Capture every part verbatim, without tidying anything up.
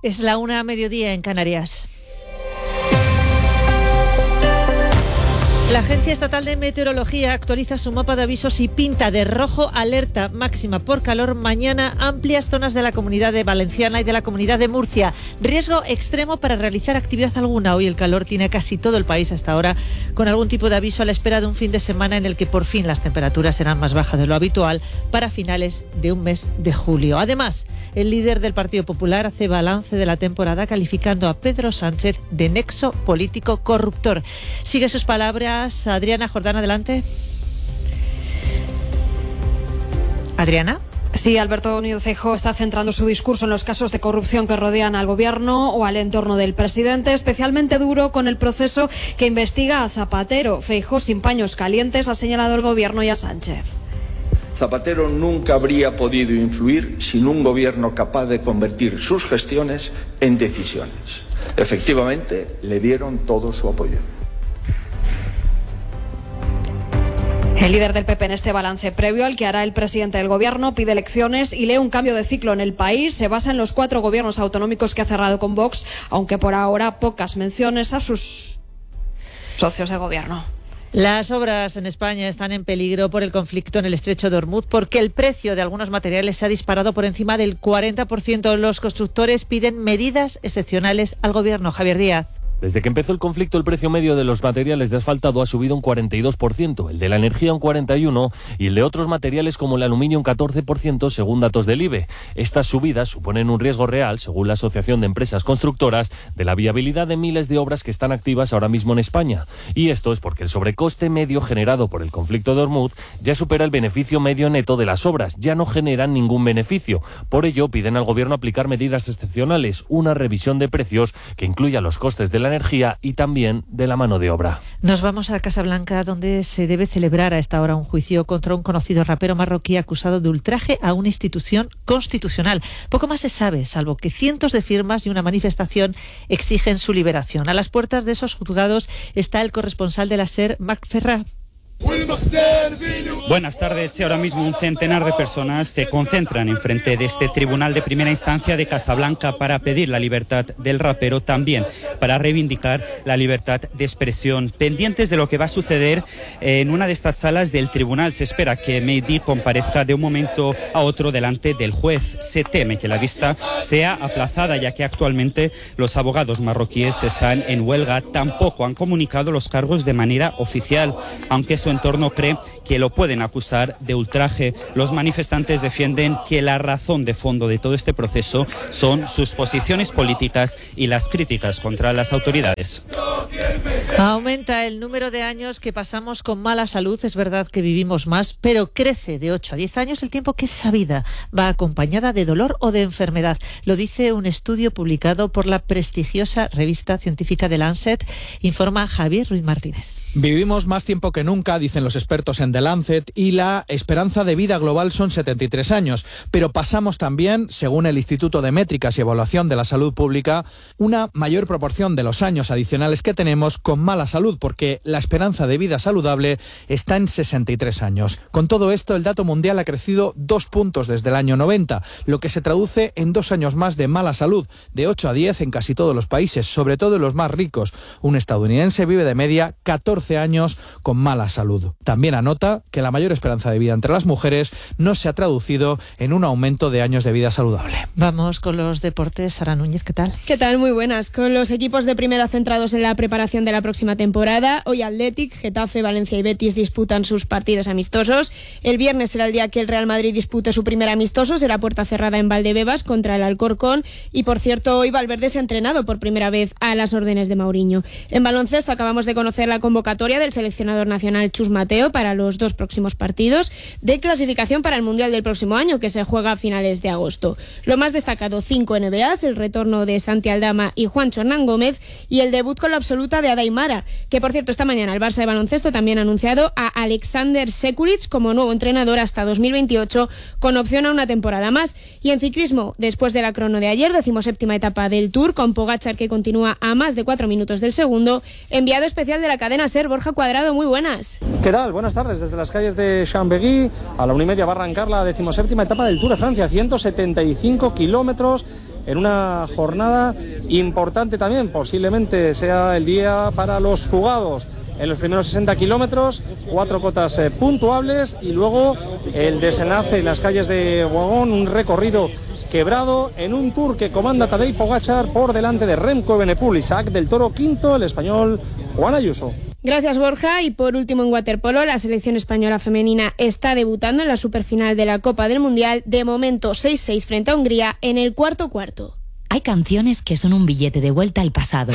Es la una a mediodía en Canarias. La Agencia Estatal de Meteorología actualiza su mapa de avisos y pinta de rojo alerta máxima por calor mañana amplias zonas de la Comunidad de Valenciana y de la Comunidad de Murcia. Riesgo extremo para realizar actividad alguna. Hoy el calor tiene casi todo el país hasta ahora, con algún tipo de aviso a la espera de un fin de semana en el que por fin las temperaturas serán más bajas de lo habitual para finales de un mes de julio. Además, el líder del Partido Popular hace balance de la temporada calificando a Pedro Sánchez de nexo político corruptor. Sigue sus palabras Adriana Jordán, adelante. Adriana. Sí, Alberto Núñez Feijóo está centrando su discurso en los casos de corrupción que rodean al gobierno o al entorno del presidente, especialmente duro con el proceso que investiga a Zapatero. Feijóo, sin paños calientes, ha señalado al gobierno y a Sánchez. Zapatero nunca habría podido influir sin un gobierno capaz de convertir sus gestiones en decisiones. Efectivamente, le dieron todo su apoyo. El líder del P P en este balance previo al que hará el presidente del gobierno pide elecciones y lee un cambio de ciclo en el país. Se basa en los cuatro gobiernos autonómicos que ha cerrado con Vox, aunque por ahora pocas menciones a sus socios de gobierno. Las obras en España están en peligro por el conflicto en el estrecho de Hormuz porque el precio de algunos materiales se ha disparado por encima del cuarenta por ciento. Los constructores piden medidas excepcionales al gobierno. Javier Díaz. Desde que empezó el conflicto, el precio medio de los materiales de asfaltado ha subido un cuarenta y dos por ciento, el de la energía un cuarenta y uno por ciento y el de otros materiales como el aluminio un catorce por ciento, según datos del I B E. Estas subidas suponen un riesgo real, según la Asociación de Empresas Constructoras, de la viabilidad de miles de obras que están activas ahora mismo en España. Y esto es porque el sobrecoste medio generado por el conflicto de Hormuz ya supera el beneficio medio neto de las obras, ya no generan ningún beneficio. Por ello, piden al gobierno aplicar medidas excepcionales, una revisión de precios que incluya los costes de la energía y también de la mano de obra. Nos vamos a Casablanca, donde se debe celebrar a esta hora un juicio contra un conocido rapero marroquí acusado de ultraje a una institución constitucional. Poco más se sabe, salvo que cientos de firmas y una manifestación exigen su liberación. A las puertas de esos juzgados está el corresponsal de la SER, Marc Ferrà. Buenas tardes. Ahora mismo un centenar de personas se concentran enfrente de este tribunal de primera instancia de Casablanca para pedir la libertad del rapero, también para reivindicar la libertad de expresión. Pendientes de lo que va a suceder en una de estas salas del tribunal, se espera que Mehdi comparezca de un momento a otro delante del juez. Se teme que la vista sea aplazada, ya que actualmente los abogados marroquíes están en huelga. Tampoco han comunicado los cargos de manera oficial, aunque su entorno cree que lo pueden acusar de ultraje. Los manifestantes defienden que la razón de fondo de todo este proceso son sus posiciones políticas y las críticas contra las autoridades. Aumenta el número de años que pasamos con mala salud. Es verdad que vivimos más, pero crece de ocho a diez años el tiempo que esa vida va acompañada de dolor o de enfermedad. Lo dice un estudio publicado por la prestigiosa revista científica The Lancet, informa Javier Ruiz Martínez. Vivimos más tiempo que nunca, dicen los expertos en The Lancet, y la esperanza de vida global son setenta y tres años. Pero pasamos también, según el Instituto de Métricas y Evaluación de la Salud Pública, una mayor proporción de los años adicionales que tenemos con mala salud, porque la esperanza de vida saludable está en sesenta y tres años. Con todo esto, el dato mundial ha crecido dos puntos desde el año noventa, lo que se traduce en dos años más de mala salud, de ocho a diez en casi todos los países, sobre todo en los más ricos. Un estadounidense vive de media catorce años con mala salud. También anota que la mayor esperanza de vida entre las mujeres no se ha traducido en un aumento de años de vida saludable. Vamos con los deportes. Sara Núñez, ¿qué tal? ¿Qué tal? Muy buenas. Con los equipos de primera centrados en la preparación de la próxima temporada, hoy Athletic, Getafe, Valencia y Betis disputan sus partidos amistosos. El viernes será el día que el Real Madrid dispute su primer amistoso, será puerta cerrada en Valdebebas contra el Alcorcón. Y por cierto, hoy Valverde se ha entrenado por primera vez a las órdenes de Mourinho. En baloncesto acabamos de conocer la convocatoria del seleccionador nacional Chus Mateo para los dos próximos partidos de clasificación para el Mundial del próximo año, que se juega a finales de agosto. Lo más destacado, cinco N B As, el retorno de Santi Aldama y Juancho Hernán Gómez y el debut con la absoluta de Ada Imara, que por cierto esta mañana el Barça de baloncesto también ha anunciado a Alexander Sekulic como nuevo entrenador hasta dos mil veintiocho, con opción a una temporada más. Y en ciclismo, después de la crono de ayer, decimoséptima etapa del Tour, con Pogačar que continúa a más de cuatro minutos del segundo, enviado especial de la cadena SER, Borja Cuadrado, muy buenas. ¿Qué tal? Buenas tardes. Desde las calles de Chambéry a la una y media va a arrancar la decimoséptima etapa del Tour de Francia, ciento setenta y cinco kilómetros en una jornada importante también, posiblemente sea el día para los fugados. En los primeros sesenta kilómetros, cuatro cotas eh, puntuables y luego el desenlace en las calles de Guagón, un recorrido quebrado en un Tour que comanda Tadej Pogačar por delante de Remco Evenepoel. Isaac del Toro quinto, el español Juan Ayuso. Gracias, Borja. Y por último, en waterpolo, la selección española femenina está debutando en la superfinal de la Copa del Mundial. De momento, seis seis frente a Hungría en el cuarto cuarto. Hay canciones que son un billete de vuelta al pasado.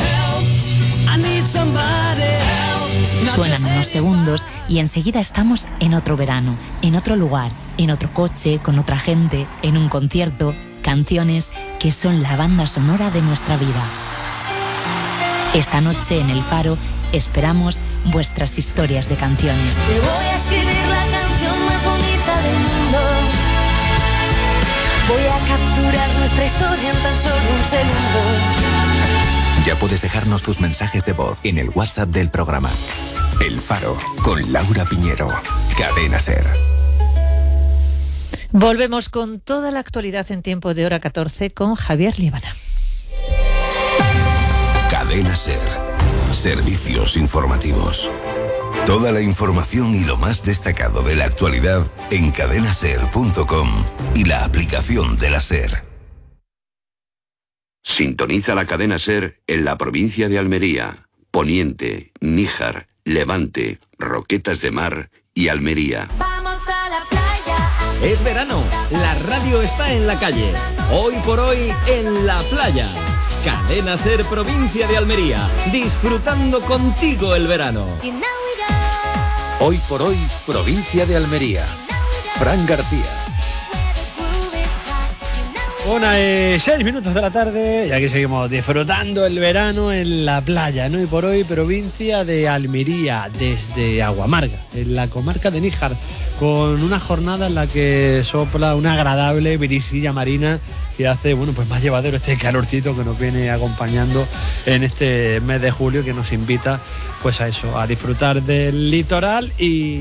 Suenan unos segundos y enseguida estamos en otro verano, en otro lugar, en otro coche, con otra gente, en un concierto. Canciones que son la banda sonora de nuestra vida. Esta noche en El Faro esperamos vuestras historias de canciones. Te voy a escribir la canción más bonita del mundo. Voy a capturar nuestra historia en tan solo un segundo. Ya puedes dejarnos tus mensajes de voz en el WhatsApp del programa. El Faro, con Laura Piñero. Cadena SER. Volvemos con toda la actualidad en tiempo de hora catorce con Javier Líbana. Cadena SER. Servicios informativos. Toda la información y lo más destacado de la actualidad en cadena ser punto com y la aplicación de la SER. Sintoniza la cadena SER en la provincia de Almería, Poniente, Níjar, Levante, Roquetas de Mar y Almería. Vamos a la playa. Es verano, la radio está en la calle. Hoy por hoy en la playa. Cadena SER provincia de Almería, disfrutando contigo el verano. Hoy por hoy, provincia de Almería. Fran García. Una y seis minutos de la tarde y aquí seguimos disfrutando el verano en la playa, ¿no? Y por hoy, provincia de Almería, desde Aguamarga, en la comarca de Níjar, con una jornada en la que sopla una agradable brisilla marina que hace, bueno, pues más llevadero este calorcito que nos viene acompañando en este mes de julio, que nos invita pues a eso, a disfrutar del litoral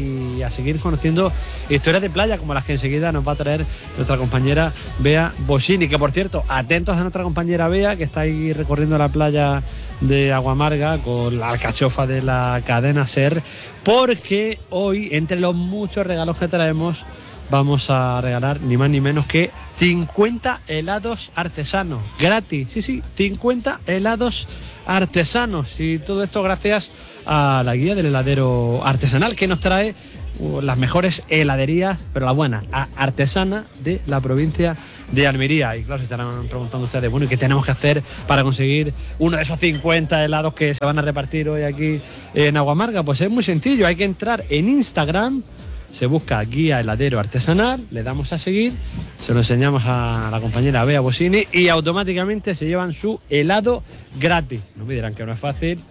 y a seguir conociendo historias de playa como las que enseguida nos va a traer nuestra compañera Bea Bosini, que por cierto, atentos a nuestra compañera Bea, que está ahí recorriendo la playa de Aguamarga con la alcachofa de la cadena SER, porque hoy, entre los muchos regalos que traemos, vamos a regalar ni más ni menos que cincuenta helados artesanos, gratis, sí, sí, cincuenta helados artesanos, y todo esto gracias a la guía del heladero artesanal, que nos trae uh, las mejores heladerías, pero la buena, artesana de la provincia de Almería. Y claro, se estarán preguntando ustedes, bueno, ¿y qué tenemos que hacer para conseguir uno de esos cincuenta helados que se van a repartir hoy aquí en Aguamarga? Pues es muy sencillo, hay que entrar en Instagram, se busca guía heladero artesanal, le damos a seguir, se lo enseñamos a la compañera Bea Bosini y automáticamente se llevan su helado gratis. No me dirán que no es fácil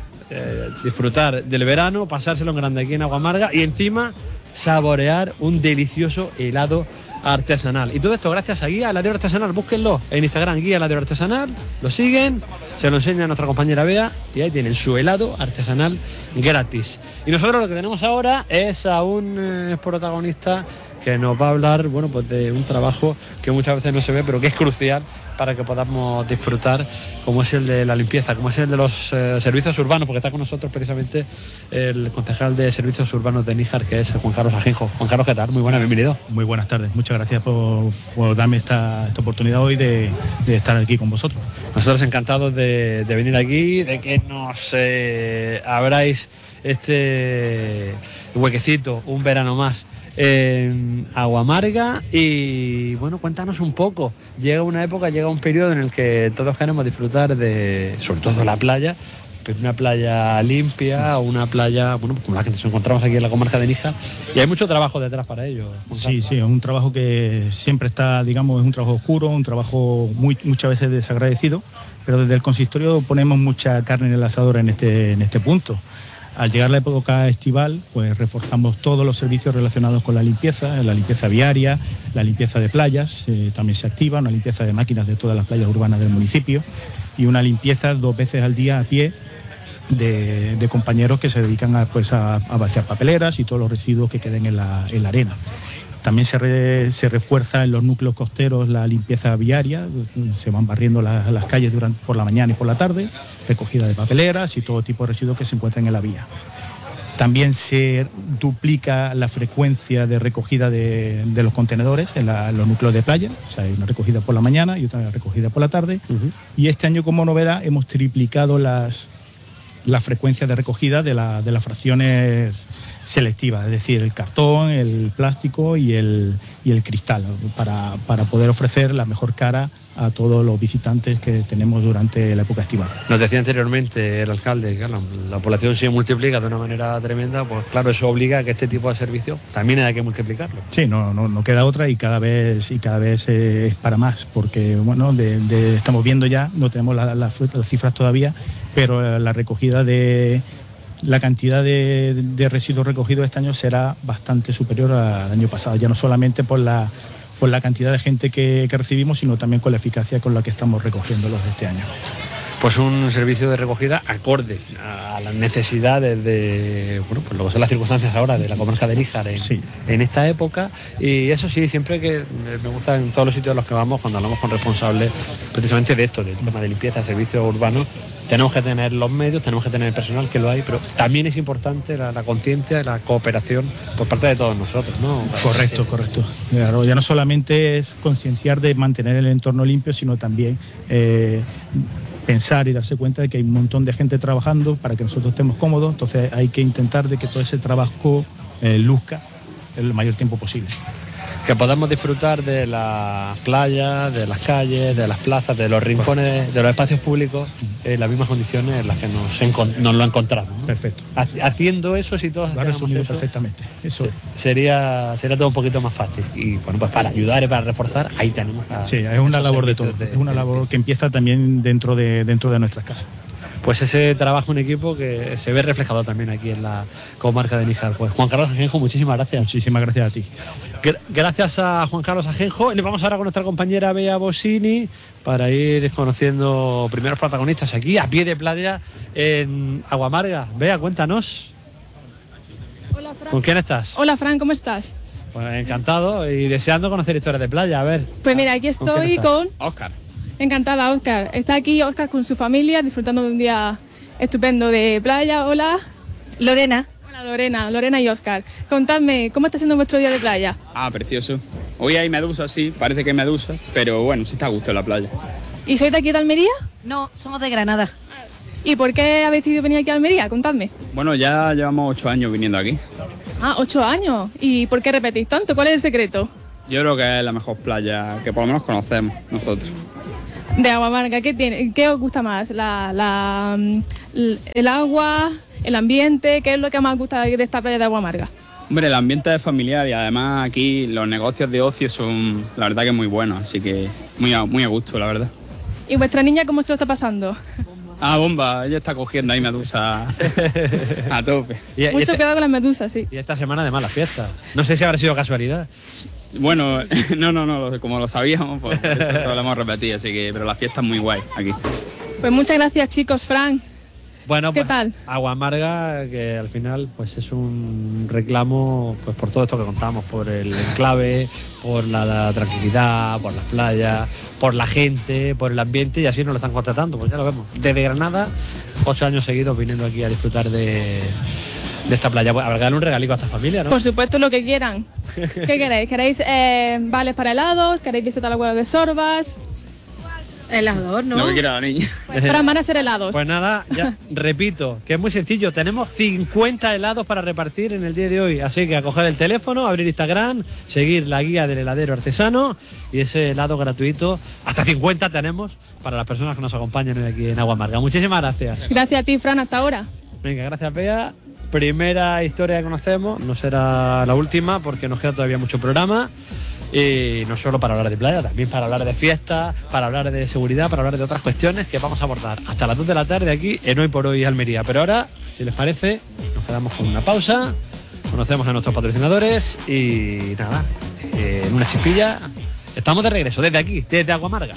eh, disfrutar del verano, pasárselo en grande aquí en Aguamarga y encima saborear un delicioso helado artesanal. Y todo esto gracias a Guía Heladero Artesanal. Búsquenlo en Instagram, Guía Heladero Artesanal, lo siguen, se lo enseña a nuestra compañera Bea y ahí tienen su helado artesanal gratis. Y nosotros lo que tenemos ahora es a un eh, protagonista que nos va a hablar, bueno, pues de un trabajo que muchas veces no se ve, pero que es crucial para que podamos disfrutar, como es el de la limpieza, como es el de los eh, servicios urbanos, porque está con nosotros precisamente el concejal de servicios urbanos de Níjar, que es Juan Carlos Ajenjo. Juan Carlos, ¿qué tal? Muy buenas, bienvenido. Muy buenas tardes, muchas gracias por, por darme esta, esta oportunidad hoy de, de estar aquí con vosotros. Nosotros encantados de, de venir aquí, de que nos eh, abráis este huequecito, un verano más en Aguamarga. Y bueno, cuéntanos un poco, llega una época, llega un periodo en el que todos queremos disfrutar de, sobre todo la playa, pero una playa limpia, una playa, bueno, como la que nos encontramos aquí en la comarca de Níjar, y hay mucho trabajo detrás para ello. Sí, sí, es un trabajo que siempre está, digamos, es un trabajo oscuro, un trabajo muy, muchas veces desagradecido, pero desde el consistorio ponemos mucha carne en el asador en este, en este punto. Al llegar la época estival, pues reforzamos todos los servicios relacionados con la limpieza, la limpieza viaria, la limpieza de playas, eh, también se activa, una limpieza de máquinas de todas las playas urbanas del municipio y una limpieza dos veces al día a pie de, de compañeros que se dedican a, pues, a, a vaciar papeleras y todos los residuos que queden en la, en la arena. También se, re, se refuerza en los núcleos costeros la limpieza viaria, se van barriendo la, las calles durante, por la mañana y por la tarde, recogida de papeleras y todo tipo de residuos que se encuentran en la vía. También se duplica la frecuencia de recogida de, de los contenedores en, la, en los núcleos de playa, o sea, hay una recogida por la mañana y otra recogida por la tarde. Uh-huh. Y este año, como novedad, hemos triplicado las, la frecuencia de recogida de, la, de las fracciones selectivas, es decir, el cartón, el plástico y el, y el cristal, para, para poder ofrecer la mejor cara a todos los visitantes que tenemos durante la época estival. Nos decía anteriormente el alcalde que la, la población se multiplica de una manera tremenda, pues claro, eso obliga a que este tipo de servicios también hay que multiplicarlo. Sí, no, no, no queda otra y cada vez y cada vez eh, es para más, porque bueno, de, de, estamos viendo ya, no tenemos la, la, las cifras todavía, pero la recogida de la cantidad de, de residuos recogidos este año será bastante superior al año pasado, ya no solamente por la por la cantidad de gente que, que recibimos, sino también con la eficacia con la que estamos recogiéndolos este año. Pues un servicio de recogida acorde a las necesidades de, bueno, pues lo que son las circunstancias ahora de la comarca de Níjar en, sí. en esta época. Y eso sí, siempre que me gusta en todos los sitios a los que vamos, cuando hablamos con responsables precisamente de esto, del tema de limpieza, servicios urbanos, tenemos que tener los medios, tenemos que tener el personal, que lo hay, pero también es importante la, la conciencia y la cooperación por parte de todos nosotros, ¿no? Correcto, correcto. Claro, ya no solamente es concienciar de mantener el entorno limpio, sino también eh, pensar y darse cuenta de que hay un montón de gente trabajando para que nosotros estemos cómodos, entonces hay que intentar de que todo ese trabajo eh, luzca el mayor tiempo posible. Que podamos disfrutar de las playas, de las calles, de las plazas, de los rincones, de los espacios públicos en las mismas condiciones en las que nos, encont- nos lo encontramos, ¿no? Perfecto. Haciendo eso, si todos lo has resumido eso, perfectamente. Eso sería, sería todo un poquito más fácil. Y bueno, pues para ayudar y para reforzar, ahí tenemos a, sí, es una labor de todo. De, es una de, labor que empieza también dentro de, dentro de nuestras casas. Pues ese trabajo en equipo que se ve reflejado también aquí en la comarca de Níjar. Pues Juan Carlos Ajenjo, muchísimas gracias. Muchísimas gracias a ti. Gracias a Juan Carlos Ajenjo. Y nos vamos ahora con nuestra compañera Bea Bosini para ir conociendo primeros protagonistas aquí a pie de playa en Aguamarga. Bea, cuéntanos. Hola, Fran. ¿Con quién estás? Hola, Fran, ¿cómo estás? Pues encantado y deseando conocer historias de playa. A ver. Pues mira, aquí estoy con... Óscar. Encantada, Óscar. Está aquí Óscar con su familia disfrutando de un día estupendo de playa. Hola. Lorena. Hola, Lorena. Lorena y Óscar. Contadme, ¿cómo está siendo vuestro día de playa? Ah, precioso. Hoy hay medusas, sí, parece que hay medusas, pero bueno, sí está a gusto en la playa. ¿Y sois de aquí de Almería? No, somos de Granada. ¿Y por qué habéis decidido venir aquí a Almería? Contadme. Bueno, ya llevamos ocho años viniendo aquí. Ah, ocho años. ¿Y por qué repetís tanto? ¿Cuál es el secreto? Yo creo que es la mejor playa que por lo menos conocemos nosotros. De Aguamarga, ¿qué tiene? ¿Qué os gusta más? La, la, el agua, el ambiente, ¿qué es lo que más os gusta de esta playa de Aguamarga? Hombre, el ambiente es familiar y además aquí los negocios de ocio son, la verdad, que muy buenos, así que muy a, muy a gusto, la verdad. ¿Y vuestra niña cómo se lo está pasando? Ah, bomba, ella está cogiendo ahí medusa a tope. Y, Mucho y este, cuidado con las medusas, sí. Y esta semana de mala fiesta. No sé si habrá sido casualidad. Bueno, no, no, no, como lo sabíamos, pues por eso lo hemos repetido, así que, pero la fiesta es muy guay aquí. Pues muchas gracias, chicos. Frank, bueno, ¿qué pues, tal? Aguamarga, que al final pues es un reclamo pues por todo esto que contamos, por el enclave, por la, la tranquilidad, por las playas, por la gente, por el ambiente, y así nos lo están contratando, pues ya lo vemos. Desde Granada, ocho años seguidos viniendo aquí a disfrutar de... de esta playa. Habrá que darle un regalico a esta familia, ¿no? Por supuesto, lo que quieran. ¿Qué queréis? ¿Queréis eh, vales para helados? ¿Queréis visitar la hueva de Sorbas? Helados, ¿no? Lo que quiera la niña. Pues para van a ser helados. Pues nada, ya repito, que es muy sencillo. Tenemos cincuenta helados para repartir en el día de hoy. Así que a coger el teléfono, abrir Instagram, seguir la guía del heladero artesano y ese helado gratuito. Hasta cincuenta tenemos para las personas que nos acompañan hoy aquí en Aguamarga. Muchísimas gracias. Gracias a ti, Fran, hasta ahora. Venga, gracias, Bea. Primera historia que conocemos, no será la última porque nos queda todavía mucho programa. Y no solo para hablar de playa, también para hablar de fiesta, para hablar de seguridad, para hablar de otras cuestiones que vamos a abordar hasta las dos de la tarde aquí en Hoy por Hoy Almería. Pero ahora, si les parece, nos quedamos con una pausa, conocemos a nuestros patrocinadores y nada, eh, en una chispilla estamos de regreso desde aquí, desde Aguamarga.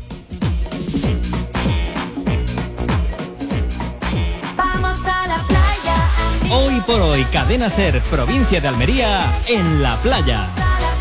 Vamos a la playa. Hoy por Hoy, Cadena Ser, provincia de Almería, en la playa. A la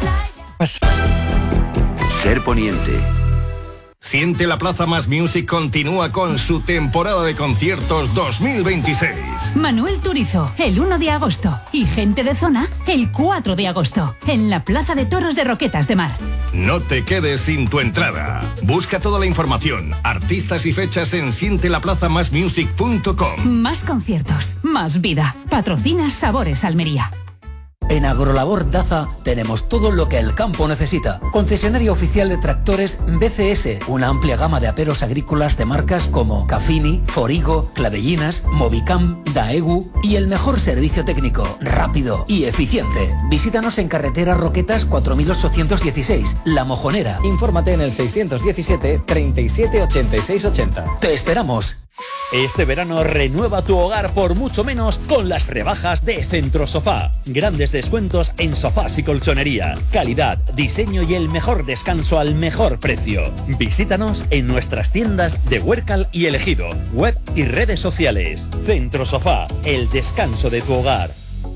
Ser Poniente. Siente la Plaza Más Music continúa con su temporada de conciertos dos mil veintiséis. Manuel Turizo, el uno de agosto. Y Gente de Zona, el cuatro de agosto. En la Plaza de Toros de Roquetas de Mar. No te quedes sin tu entrada. Busca toda la información, artistas y fechas en siente la plaza más music punto com. Más conciertos, más vida. Patrocina Sabores Almería. En Agrolabor Daza tenemos todo lo que el campo necesita. Concesionario oficial de tractores B C S, una amplia gama de aperos agrícolas de marcas como Cafini, Forigo, Clavellinas, Movicam, Daegu y el mejor servicio técnico, rápido y eficiente. Visítanos en carretera Roquetas cuatro mil ochocientos dieciséis, La Mojonera. Infórmate en el seiscientos diecisiete, treinta y siete, ochenta y seis, ochenta. Te esperamos. Este verano renueva tu hogar por mucho menos con las rebajas de Centro Sofá. Grandes descuentos en sofás y colchonería. Calidad, diseño y el mejor descanso al mejor precio. Visítanos en nuestras tiendas de Huércal y El Ejido, web y redes sociales. Centro Sofá, el descanso de tu hogar.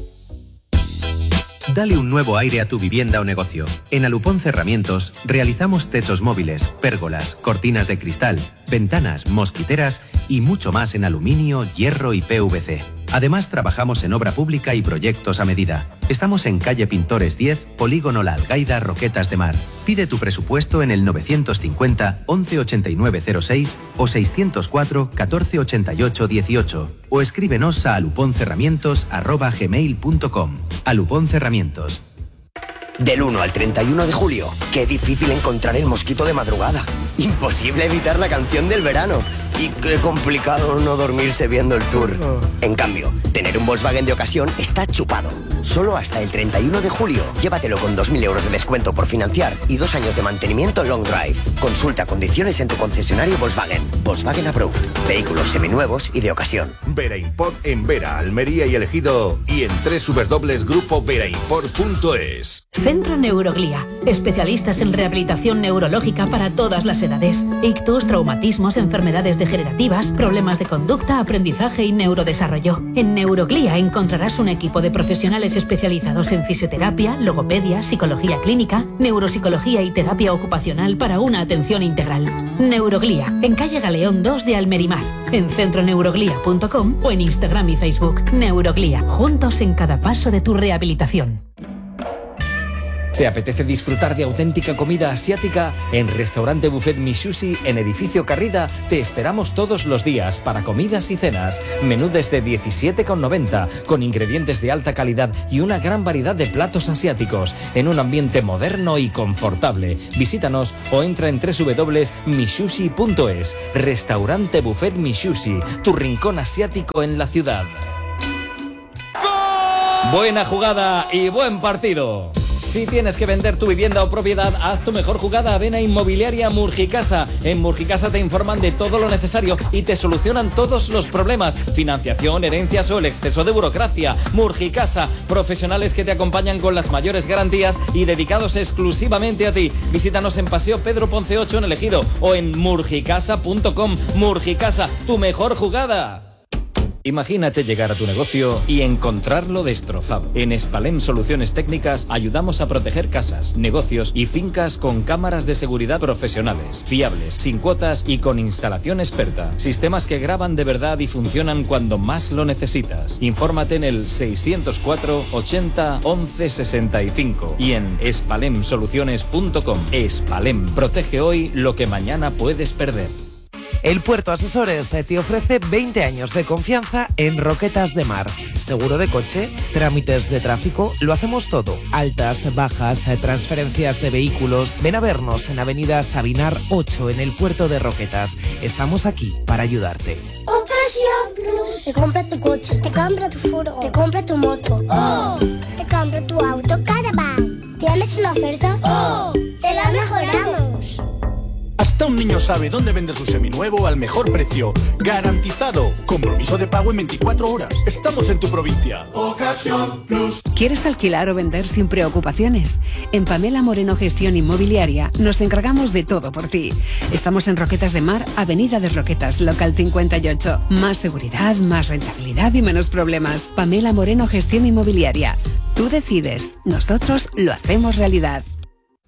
Dale un nuevo aire a tu vivienda o negocio. En Alupón Cerramientos realizamos techos móviles, pérgolas, cortinas de cristal, ventanas, mosquiteras y mucho más en aluminio, hierro y P V C. Además, trabajamos en obra pública y proyectos a medida. Estamos en calle Pintores diez, Polígono La Algaida, Roquetas de Mar. Pide tu presupuesto en el novecientos cincuenta, once ochenta y nueve cero seis o seiscientos cuatro, catorce ochenta y ocho dieciocho o escríbenos a aluponcerramientos arroba gmail punto com. Alupón Cerramientos. Del uno al treinta y uno de julio, qué difícil encontrar el mosquito de madrugada. Imposible evitar la canción del verano. Y qué complicado no dormirse viendo el tour. En cambio, tener un Volkswagen de ocasión está chupado. Solo hasta el treinta y uno de julio, llévatelo con dos mil euros de descuento por financiar y dos años de mantenimiento long drive. Consulta condiciones en tu concesionario Volkswagen. Volkswagen Approved. Vehículos seminuevos y de ocasión. Vera Import en Vera, Almería y El Ejido y en doble u doble u doble u punto grupo vera import punto es. Centro Neuroglía. Especialistas en rehabilitación neurológica para todas las edades. Ictus, traumatismos, enfermedades degenerativas, problemas de conducta, aprendizaje y neurodesarrollo. En Neuroglía encontrarás un equipo de profesionales especializados en fisioterapia, logopedia, psicología clínica, neuropsicología y terapia ocupacional para una atención integral. Neuroglía, en calle Galeón dos de Almerimar, en centroneuroglía punto com o en Instagram y Facebook. Neuroglía, juntos en cada paso de tu rehabilitación. ¿Te apetece disfrutar de auténtica comida asiática? En Restaurante Buffet Mishushi, en Edificio Carrida, te esperamos todos los días para comidas y cenas. Menú desde diecisiete con noventa, con ingredientes de alta calidad y una gran variedad de platos asiáticos, en un ambiente moderno y confortable. Visítanos o entra en doble u doble u doble u punto mishushi punto es. Restaurante Buffet Mishushi, tu rincón asiático en la ciudad. Buena jugada y buen partido. Si tienes que vender tu vivienda o propiedad, haz tu mejor jugada. Ven a Inmobiliaria Murgicasa. En Murgicasa te informan de todo lo necesario y te solucionan todos los problemas. Financiación, herencias o el exceso de burocracia. Murgicasa, profesionales que te acompañan con las mayores garantías y dedicados exclusivamente a ti. Visítanos en Paseo Pedro Ponce ocho en El Ejido o en murgicasa punto com. Murgicasa, tu mejor jugada. Imagínate llegar a tu negocio y encontrarlo destrozado. En Spalem Soluciones Técnicas ayudamos a proteger casas, negocios y fincas con cámaras de seguridad profesionales, fiables, sin cuotas y con instalación experta. Sistemas que graban de verdad y funcionan cuando más lo necesitas. Infórmate en el seiscientos cuatro, ochenta, once, sesenta y cinco y en spalem soluciones punto com. Spalem, protege hoy lo que mañana puedes perder. El Puerto Asesores te ofrece veinte años de confianza en Roquetas de Mar. Seguro de coche, trámites de tráfico, lo hacemos todo. Altas, bajas, transferencias de vehículos. Ven a vernos en Avenida Sabinar ocho en el Puerto de Roquetas. Estamos aquí para ayudarte. Ocasión Plus. Te compra tu coche, te compra tu furgo, te compra tu moto. ¡Oh! Te compra tu auto Caravan. ¿Tienes una oferta? ¡Oh! ¡Te la mejoramos! Hasta un niño sabe dónde vender su seminuevo al mejor precio. ¡Garantizado! Compromiso de pago en veinticuatro horas. Estamos en tu provincia. Ocasión Plus. ¿Quieres alquilar o vender sin preocupaciones? En Pamela Moreno Gestión Inmobiliaria nos encargamos de todo por ti. Estamos en Roquetas de Mar, Avenida de Roquetas, local cincuenta y ocho. Más seguridad, más rentabilidad y menos problemas. Pamela Moreno Gestión Inmobiliaria. Tú decides, nosotros lo hacemos realidad.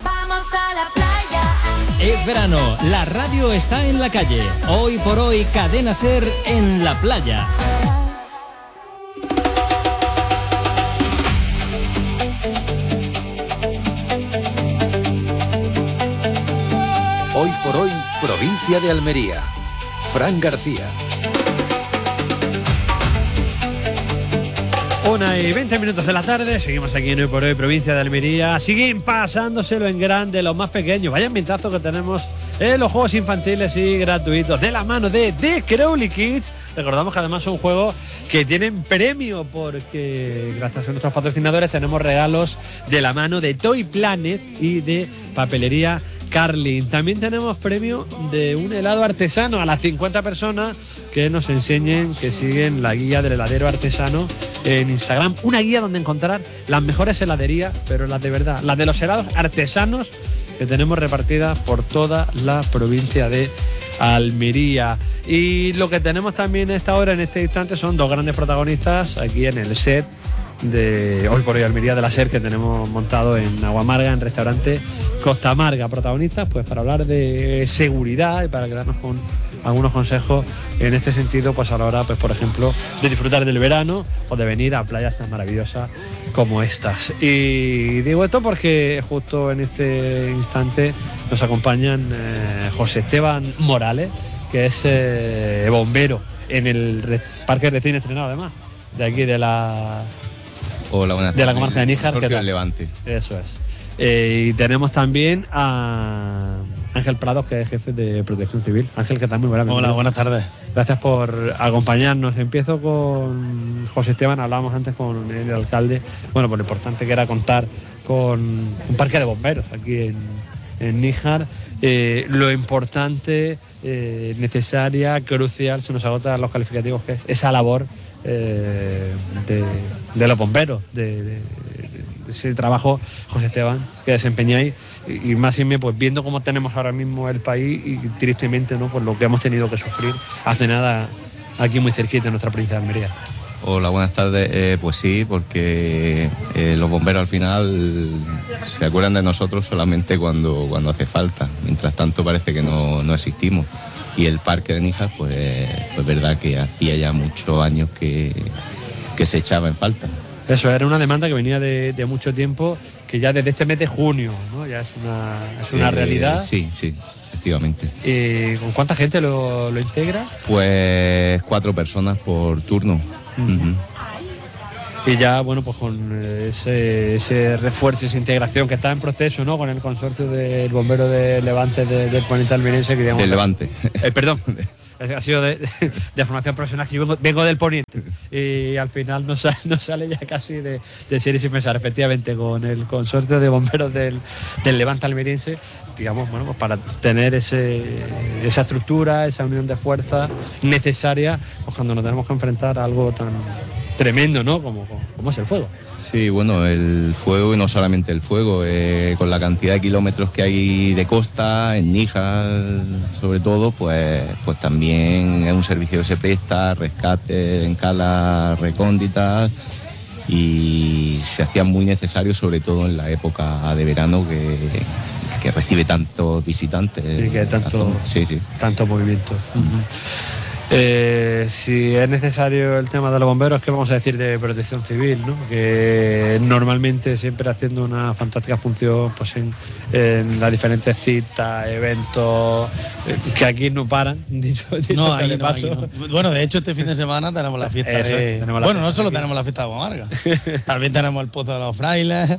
es verano, la radio está en la calle. Hoy por hoy, Cadena SER en la playa. Hoy por hoy, provincia de Almería. Fran García. Una y veinte minutos de la tarde, seguimos aquí en Hoy por Hoy, provincia de Almería. Siguen pasándoselo en grande los más pequeños. Vaya ambientazo que tenemos en los juegos infantiles y gratuitos de la mano de The Crowley Kids. Recordamos que además son juegos que tienen premio porque gracias a nuestros patrocinadores tenemos regalos de la mano de Toy Planet y de Papelería Carlin. También tenemos premio de un helado artesano a las cincuenta personas que nos enseñen, que siguen la guía del heladero artesano en Instagram. Una guía donde encontrar las mejores heladerías, pero las de verdad, las de los helados artesanos que tenemos repartidas por toda la provincia de Almería. Y lo que tenemos también a esta hora, en este instante, son dos grandes protagonistas aquí en el set de Hoy por Hoy Almería de la SER que tenemos montado en Aguamarga, en restaurante Costa Amarga. Protagonistas pues para hablar de seguridad y para quedarnos con algunos consejos en este sentido, pues a la hora, pues por ejemplo, de disfrutar del verano o de venir a playas tan maravillosas como estas. Y digo esto porque justo en este instante nos acompañan eh, José Esteban Morales, que es eh, bombero en el re- parque recién estrenado además, de aquí de la... Hola, buenas tardes. De la comarca de Níjar. ¿Qué tal? Levante. Eso es. Eh, y tenemos también a Ángel Prados, que es jefe de Protección Civil. Ángel, ¿qué tal? Muy buenas. Hola, buenas tardes. Gracias por acompañarnos. Empiezo con José Esteban. Hablábamos antes con el alcalde, bueno, por lo importante que era contar con un parque de bomberos aquí en, en Níjar. Eh, lo importante, eh, necesaria, crucial, se nos agotan los calificativos, que es esa labor eh, de, de los bomberos, de, de, de ese trabajo, José Esteban, que desempeñáis, y, y más y menos pues viendo cómo tenemos ahora mismo el país y tristemente, ¿no?, pues lo que hemos tenido que sufrir hace nada aquí muy cerquita en nuestra provincia de Almería. Hola, buenas tardes. Eh, pues sí, porque eh, los bomberos al final se acuerdan de nosotros solamente cuando, cuando hace falta. Mientras tanto parece que no, no existimos. Y el parque de Níjar, pues, pues verdad que hacía ya muchos años que, que se echaba en falta. Eso era una demanda que venía de, de mucho tiempo, que ya desde este mes de junio, ¿no?, ya es una, es una Eh, realidad. Sí, sí, efectivamente. Eh, ¿Con cuánta gente lo, lo integra? Pues cuatro personas por turno. Uh-huh. Y ya, bueno, pues con ese, ese refuerzo, esa integración que está en proceso, ¿no?, con el consorcio del bombero de Levante de, del Poniente Almeriense, que digamos... Del Levante. Eh, perdón, ha sido de, de, de formación profesional, que yo vengo, vengo del Poniente. Y al final nos, nos sale ya casi de, de serie sin pensar, efectivamente, con el consorcio de bomberos del, del Levante Almeriense, digamos, bueno, pues para tener ese, esa estructura, esa unión de fuerza necesaria, pues cuando nos tenemos que enfrentar a algo tan tremendo, ¿no?, como, como es el fuego. Sí, bueno, el fuego, y no solamente el fuego, eh, con la cantidad de kilómetros que hay de costa, en Níjar sobre todo, pues, pues también es un servicio que se presta, rescate en calas recónditas, y se hacía muy necesario, sobre todo en la época de verano que, que recibe tantos visitantes. Y que tanto, sí, sí. tanto movimiento. Uh-huh. Eh, si es necesario el tema de los bomberos, ¿qué vamos a decir de Protección Civil, ¿no?, que normalmente siempre haciendo una fantástica función pues en, en las diferentes citas, eventos, eh, que aquí no paran, dicho, dicho no, sea aquí de no, paso. aquí no. Bueno, de hecho este fin de semana tenemos la fiesta Eso, de... tenemos la bueno, fiesta no solo aquí. tenemos la fiesta de Aguamarga, también tenemos el Pozo de los Frailes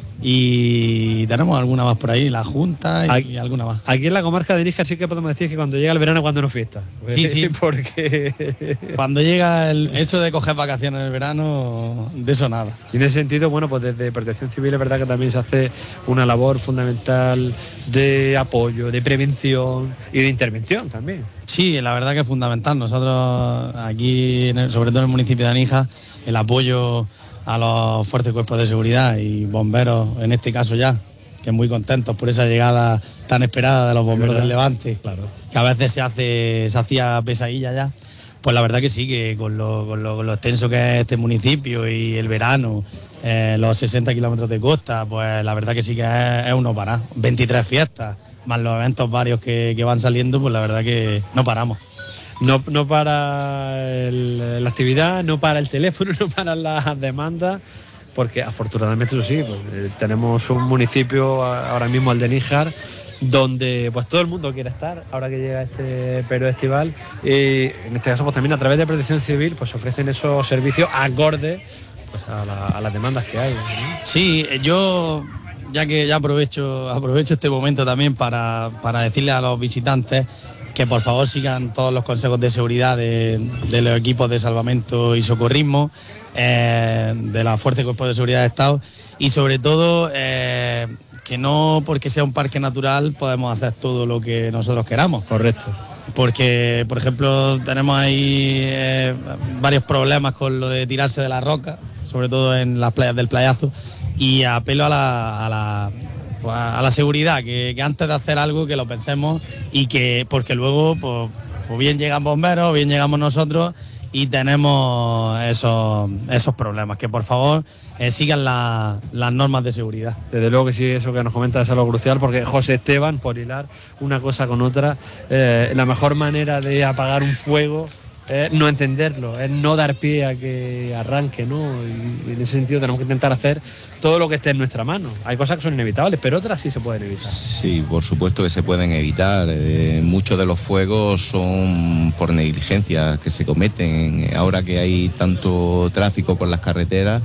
y tenemos alguna más por ahí, la Junta y, aquí, y alguna más. Aquí en la comarca de Níjar sí que podemos decir que cuando llega el verano, cuando no fiesta. Sí, sí. Porque cuando llega el eso de coger vacaciones en el verano, de eso nada. Y en ese sentido, bueno, pues desde Protección Civil es verdad que también se hace una labor fundamental de apoyo, de prevención y de intervención también. Sí, la verdad que es fundamental. Nosotros aquí, en el, sobre todo en el municipio de Níjar, el apoyo a los fuertes cuerpos de seguridad y bomberos, en este caso ya, que muy contentos por esa llegada tan esperada de los bomberos del Levante, claro, que a veces se hace se hacía pesadilla ya. Pues la verdad que sí, que con lo, con lo, con lo extenso que es este municipio y el verano, eh, los sesenta kilómetros de costa, pues la verdad que sí que es, es uno para veintitrés fiestas, más los eventos varios que, que van saliendo, pues la verdad que no paramos. No, no para el, la actividad, no para el teléfono, no para las demandas, porque afortunadamente eso sí, pues, eh, tenemos un municipio ahora mismo, el de Níjar, donde pues todo el mundo quiere estar ahora que llega este periodo estival, y en este caso pues también a través de Protección Civil pues ofrecen esos servicios acordes pues, a, la, a las demandas que hay, ¿no? Sí, yo ya que ya aprovecho aprovecho este momento también para, para decirle a los visitantes que por favor sigan todos los consejos de seguridad de, de los equipos de salvamento y socorrismo, eh, de la Fuerza y Cuerpos de Seguridad de Estado, y sobre todo eh, que no porque sea un parque natural podemos hacer todo lo que nosotros queramos. Correcto. Porque, por ejemplo, tenemos ahí eh, varios problemas con lo de tirarse de la roca, sobre todo en las playas del Playazo, y apelo a la, a la, a la seguridad, que, que antes de hacer algo que lo pensemos, y que porque luego pues, pues bien llegan bomberos, bien llegamos nosotros y tenemos esos, esos problemas, que por favor eh, sigan la, las normas de seguridad. Desde luego que sí, eso que nos comenta es algo crucial, porque José Esteban, por hilar una cosa con otra, eh, la mejor manera de apagar un fuego es no entenderlo, es no dar pie a que arranque, ¿no? Y, y en ese sentido tenemos que intentar hacer todo lo que esté en nuestra mano. Hay cosas que son inevitables, pero otras sí se pueden evitar. Sí, por supuesto que se pueden evitar. Eh, muchos de los fuegos son por negligencias que se cometen. Ahora que hay tanto tráfico por las carreteras,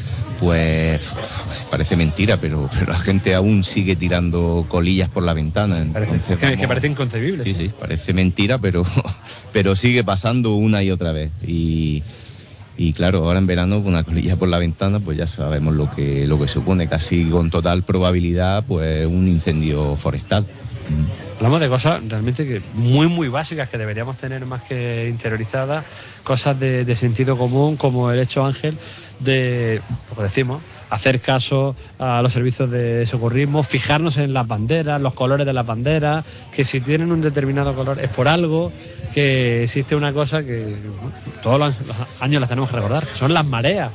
pues parece mentira, pero, pero la gente aún sigue tirando colillas por la ventana. Entonces, parece, que, vamos, que parece inconcebible. Sí, sí, parece mentira, pero, pero sigue pasando una y otra vez. Y, y claro, ahora en verano una colilla por la ventana, pues ya sabemos lo que, lo que supone, casi con total probabilidad, pues un incendio forestal. Hablamos de cosas realmente que muy muy básicas que deberíamos tener más que interiorizadas, cosas de, de sentido común, como el hecho, Ángel, de, lo que decimos, hacer caso a los servicios de socorrismo, fijarnos en las banderas, los colores de las banderas, que si tienen un determinado color es por algo, que existe una cosa que bueno, todos los años las tenemos que recordar, que son las mareas,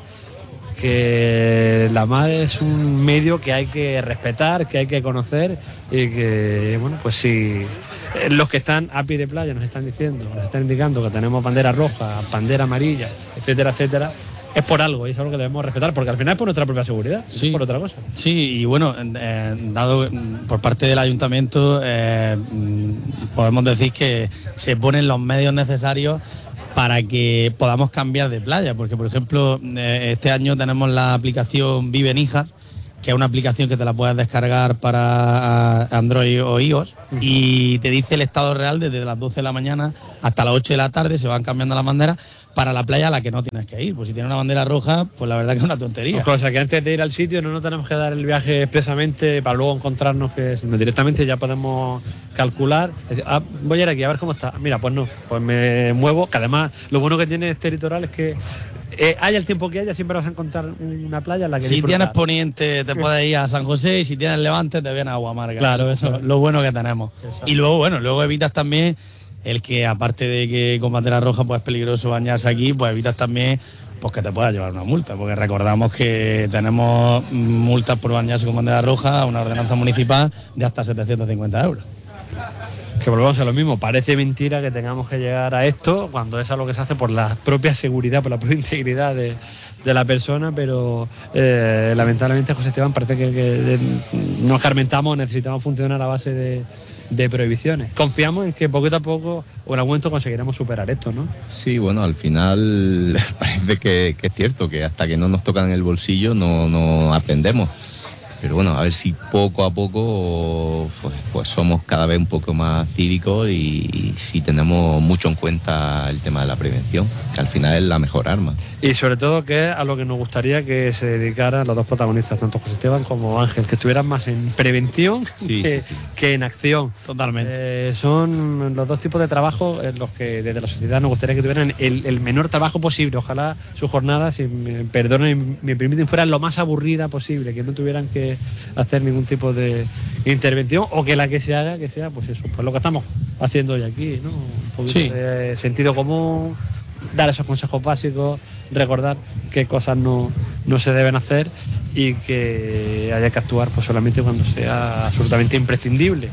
que la mar es un medio que hay que respetar, que hay que conocer, y que, bueno, pues si los que están a pie de playa nos están diciendo, nos están indicando que tenemos bandera roja, bandera amarilla, etcétera, etcétera, es por algo, y es algo que debemos respetar, porque al final es por nuestra propia seguridad, sí, no es por otra cosa. Sí, y bueno, eh, dado por parte del ayuntamiento, eh, podemos decir que se ponen los medios necesarios para que podamos cambiar de playa, porque por ejemplo eh, este año tenemos la aplicación Vive Níjar, que es una aplicación que te la puedes descargar para Android o iOS, uh-huh. y te dice el estado real desde las doce de la mañana hasta las ocho de la tarde, se van cambiando las banderas para la playa a la que no tienes que ir. Pues si tienes una bandera roja, pues la verdad que es una tontería. O sea, que antes de ir al sitio no nos tenemos que dar el viaje expresamente para luego encontrarnos, que sino directamente ya podemos calcular, decir, ah, voy a ir aquí a ver cómo está. Mira, pues no, pues me muevo, que además lo bueno que tiene este litoral es que Eh, haya el tiempo que haya, siempre vas a encontrar una playa en la que si disfrutar. Tienes poniente te puedes ir a San José, y si tienes levante te vienes a Aguamarga. Claro, eso lo, lo bueno que tenemos. Exacto. Y luego, bueno, luego evitas también el que, aparte de que con bandera roja pues es peligroso bañarse aquí, pues evitas también pues que te puedas llevar una multa, porque recordamos que tenemos multas por bañarse con bandera roja, una ordenanza municipal de hasta setecientos cincuenta euros. Que volvamos a lo mismo, parece mentira que tengamos que llegar a esto cuando es algo que se hace por la propia seguridad, por la propia integridad de, de la persona, pero eh, lamentablemente, José Esteban, parece que, que nos escarmentamos, necesitamos funcionar a base de, de prohibiciones. Confiamos en que poquito a poco o en algún momento conseguiremos superar esto, ¿no? Sí, bueno, al final parece que, que es cierto, que hasta que no nos tocan el bolsillo no, no aprendemos. Pero bueno, a ver si poco a poco pues, pues somos cada vez un poco más cívicos, y, y si tenemos mucho en cuenta el tema de la prevención, que al final es la mejor arma. Y sobre todo, que es a lo que nos gustaría que se dedicaran los dos protagonistas, tanto José Esteban como Ángel, que estuvieran más en prevención sí, que, sí, sí. que en acción. Totalmente. Eh, son los dos tipos de trabajo en los que desde la sociedad nos gustaría que tuvieran el, el menor trabajo posible. Ojalá su jornada, si me perdonen y me permiten, fuera lo más aburrida posible, que no tuvieran que hacer ningún tipo de intervención, o que la que se haga, que sea pues eso, pues lo que estamos haciendo hoy aquí, ¿no? Un poquito sí. de sentido común, dar esos consejos básicos, recordar qué cosas no, no se deben hacer, y que haya que actuar pues solamente cuando sea absolutamente imprescindible,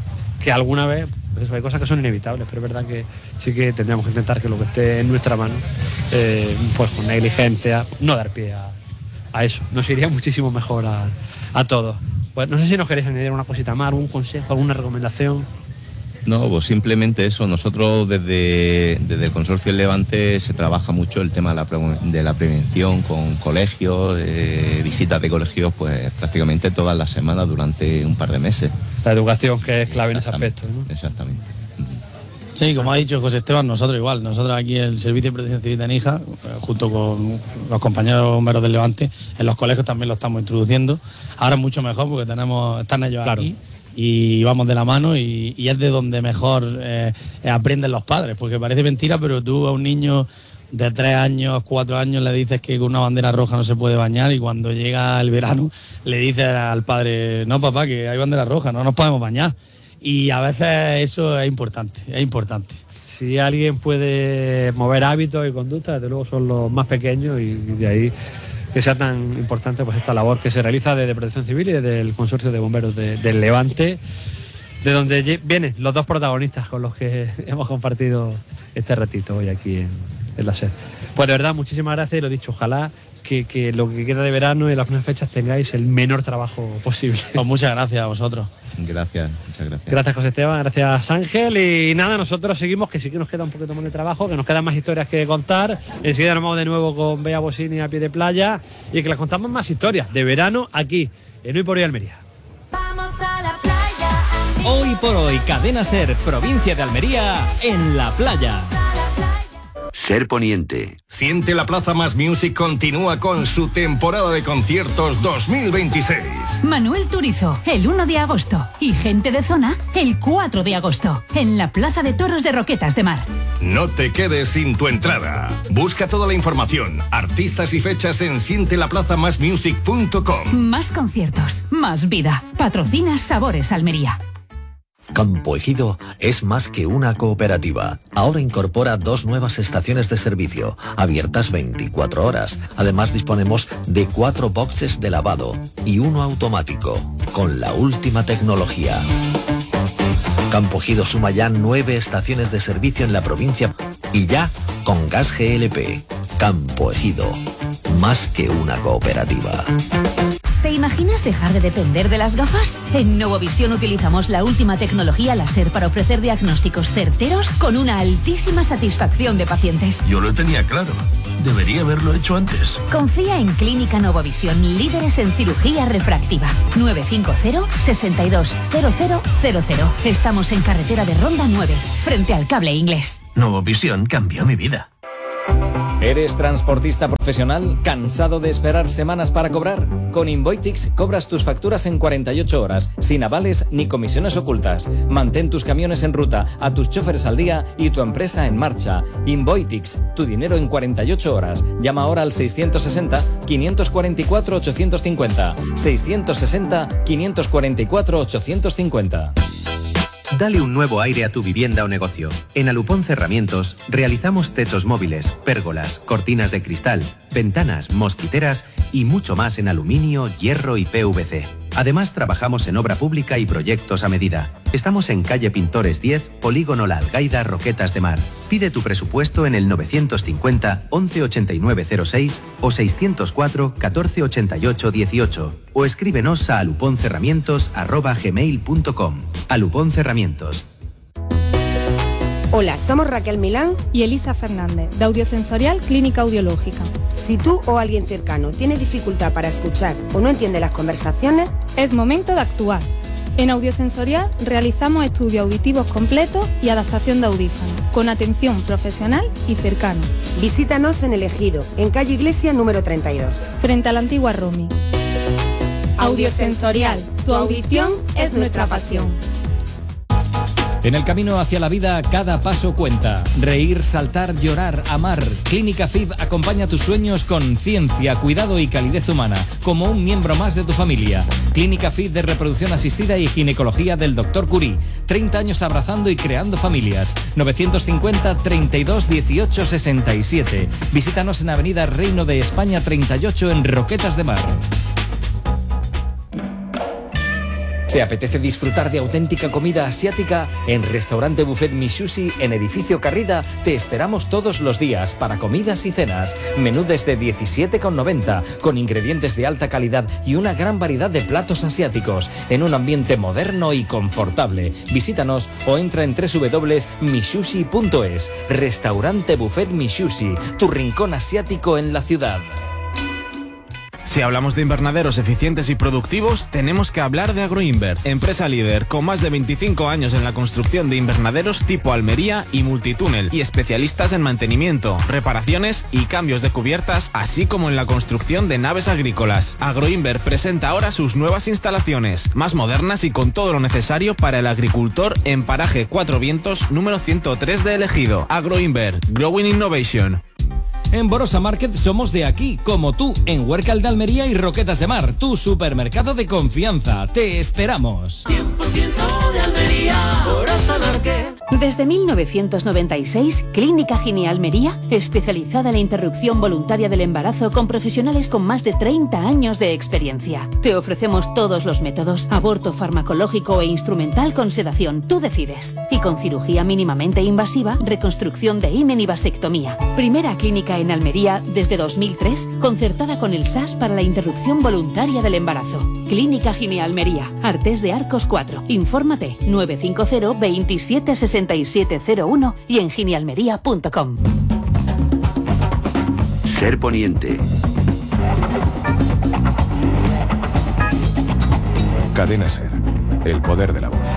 que alguna vez, pues eso, hay cosas que son inevitables, pero es verdad que sí que tendríamos que intentar que lo que esté en nuestra mano, eh, pues con negligencia, no dar pie a, a eso. Nos iría muchísimo mejor a, a todos. Pues no sé si nos queréis añadir una cosita más, algún consejo, alguna recomendación. No, pues simplemente eso. Nosotros desde, desde el Consorcio El Levante se trabaja mucho el tema de la, pre, de la prevención con colegios, eh, visitas de colegios, pues prácticamente todas las semanas durante un par de meses. La educación que es clave en ese aspecto, ¿no? Exactamente. Sí, como ha dicho José Esteban, nosotros igual, nosotros aquí en el Servicio de Protección Civil de Níjar, junto con los compañeros bomberos del Levante, en los colegios también lo estamos introduciendo. Ahora es mucho mejor porque tenemos, están ellos claro. aquí. Y vamos de la mano y, y es de donde mejor eh, aprenden los padres, porque parece mentira, pero tú a un niño de tres años, cuatro años le dices que con una bandera roja no se puede bañar y cuando llega el verano le dices al padre, no papá, que hay bandera roja, no nos podemos bañar. Y a veces eso es importante, es importante. Si alguien puede mover hábitos y conductas, desde luego son los más pequeños y de ahí que sea tan importante pues esta labor que se realiza desde Protección Civil y desde el Consorcio de Bomberos de, del Levante, de donde vienen los dos protagonistas con los que hemos compartido este ratito hoy aquí en, en la SER. Pues de verdad, muchísimas gracias y lo dicho, ojalá que, que lo que queda de verano y las primeras fechas tengáis el menor trabajo posible. Pues muchas gracias a vosotros. Gracias, muchas gracias. Gracias José Esteban, gracias Ángel y nada, nosotros seguimos, que sí que nos queda un poquito más de trabajo, que nos quedan más historias que contar. Enseguida nos vamos de nuevo con Bea Bosini a pie de playa y que les contamos más historias de verano aquí en Hoy por Hoy Almería. Vamos a la playa. Hoy por Hoy, Cadena SER, provincia de Almería, en la playa. Ser Poniente. Siente la Plaza Más Music continúa con su temporada de conciertos dos mil veintiséis. Manuel Turizo, el uno de agosto. Y Gente de Zona, el cuatro de agosto. En la Plaza de Toros de Roquetas de Mar. No te quedes sin tu entrada. Busca toda la información, artistas y fechas en siente la plaza más music punto com. Más conciertos, más vida. Patrocina Sabores Almería. Campo Ejido es más que una cooperativa. Ahora incorpora dos nuevas estaciones de servicio, abiertas veinticuatro horas. Además disponemos de cuatro boxes de lavado y uno automático, con la última tecnología. Campo Ejido suma ya nueve estaciones de servicio en la provincia y ya con gas G L P. Campo Ejido, más que una cooperativa. ¿Te imaginas dejar de depender de las gafas? En Novovisión utilizamos la última tecnología láser para ofrecer diagnósticos certeros con una altísima satisfacción de pacientes. Yo lo tenía claro. Debería haberlo hecho antes. Confía en Clínica Novovisión, líderes en cirugía refractiva. nueve cinco cero, seis dos cero cero cero cero. Estamos en carretera de Ronda nueve, frente al Cable Inglés. Novovisión cambió mi vida. ¿Eres transportista profesional? ¿Cansado de esperar semanas para cobrar? Con Invoitix cobras tus facturas en cuarenta y ocho horas, sin avales ni comisiones ocultas. Mantén tus camiones en ruta, a tus choferes al día y tu empresa en marcha. Invoitix, tu dinero en cuarenta y ocho horas. Llama ahora al seiscientos sesenta, quinientos cuarenta y cuatro, ochocientos cincuenta. seiscientos sesenta, quinientos cuarenta y cuatro, ochocientos cincuenta. Dale un nuevo aire a tu vivienda o negocio. En Alupón Cerramientos realizamos techos móviles, pérgolas, cortinas de cristal, ventanas, mosquiteras y mucho más en aluminio, hierro y P V C. Además, trabajamos en obra pública y proyectos a medida. Estamos en calle Pintores diez, Polígono La Algaida, Roquetas de Mar. Pide tu presupuesto en el novecientos cincuenta, once ochenta y nueve cero seis o seiscientos cuatro, catorce ochenta y ocho dieciocho o escríbenos a aluponcerramientos arroba gmail punto com. Alupón Cerramientos. Hola, somos Raquel Milán y Elisa Fernández, de Audiosensorial Clínica Audiológica. Si tú o alguien cercano tiene dificultad para escuchar o no entiende las conversaciones, es momento de actuar. En Audiosensorial realizamos estudios auditivos completos y adaptación de audífonos, con atención profesional y cercana. Visítanos en El Ejido, en calle Iglesia número treinta y dos. Frente a la antigua Romi. Audiosensorial, tu audición es nuestra pasión. En el camino hacia la vida, cada paso cuenta. Reír, saltar, llorar, amar. Clínica F I B acompaña tus sueños con ciencia, cuidado y calidez humana, como un miembro más de tu familia. Clínica F I B de reproducción asistida y ginecología del doctor Curie. treinta años abrazando y creando familias. novecientos cincuenta, treinta y dos, dieciocho, sesenta y siete. Visítanos en Avenida Reino de España treinta y ocho en Roquetas de Mar. ¿Te apetece disfrutar de auténtica comida asiática? En Restaurante Buffet Mishushi, en Edificio Carrida, te esperamos todos los días para comidas y cenas. Menú desde diecisiete con noventa, con ingredientes de alta calidad y una gran variedad de platos asiáticos, en un ambiente moderno y confortable. Visítanos o entra en doble u doble u doble u punto mishushi punto es. Restaurante Buffet Mishushi, tu rincón asiático en la ciudad. Si hablamos de invernaderos eficientes y productivos, tenemos que hablar de Agroinver, empresa líder con más de veinticinco años en la construcción de invernaderos tipo Almería y multitúnel, y especialistas en mantenimiento, reparaciones y cambios de cubiertas, así como en la construcción de naves agrícolas. Agroinver presenta ahora sus nuevas instalaciones, más modernas y con todo lo necesario para el agricultor en paraje Cuatro Vientos número ciento tres de Ejido. Agroinver, Growing Innovation. En Borosa Market somos de aquí, como tú, en Huércal de Almería y Roquetas de Mar, tu supermercado de confianza. Te esperamos. cien por ciento de Almería, Borosa Market. Desde mil novecientos noventa y seis, Clínica Gine Almería, especializada en la interrupción voluntaria del embarazo con profesionales con más de treinta años de experiencia. Te ofrecemos todos los métodos, aborto farmacológico e instrumental con sedación, tú decides. Y con cirugía mínimamente invasiva, reconstrucción de himen y vasectomía. Primera clínica en Almería desde dos mil tres, concertada con el S A S para la interrupción voluntaria del embarazo. Clínica Gine Almería, Artés de Arcos cuatro. Infórmate nueve cinco cero, veintisiete sesenta y siete cero uno y en ginealmería punto com. Ser Poniente. Cadena Ser, el poder de la voz.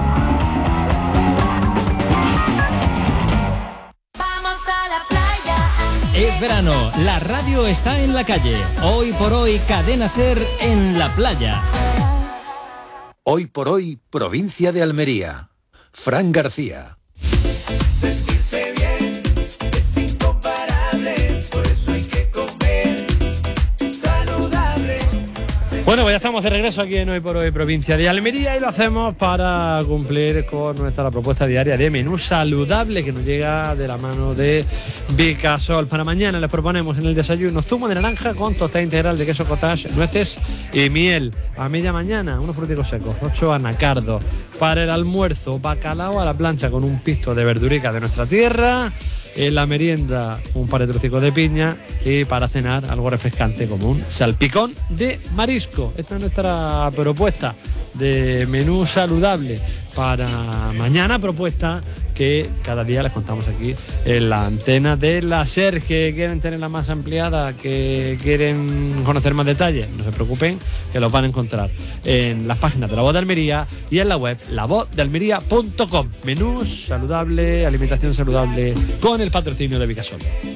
Es verano, la radio está en la calle. Hoy por hoy, Cadena Ser en la playa. Hoy por hoy, provincia de Almería. Fran García. Sentirse bien es incomparable, por eso hay que comer saludable. Bueno, pues ya estamos de regreso aquí en Hoy por Hoy, provincia de Almería, y lo hacemos para cumplir con nuestra propuesta diaria de menú saludable que nos llega de la mano de Vicasol. Para mañana les proponemos en el desayuno zumo de naranja con tostada integral de queso cottage, nueces y miel. A media mañana, unos fruticos secos, ocho anacardos. Para el almuerzo, bacalao a la plancha con un pisto de verdurica de nuestra tierra. En la merienda, un par de trocicos de piña. Y para cenar, algo refrescante como un salpicón de marisco. Esta es nuestra propuesta de menú saludable para mañana, propuesta que cada día les contamos aquí en la antena de la SER. Que quieren tenerla más ampliada, que quieren conocer más detalles, no se preocupen, que los van a encontrar en las páginas de La Voz de Almería y en la web la voz de almería punto com. Menús saludable, alimentación saludable, con el patrocinio de Vicasol.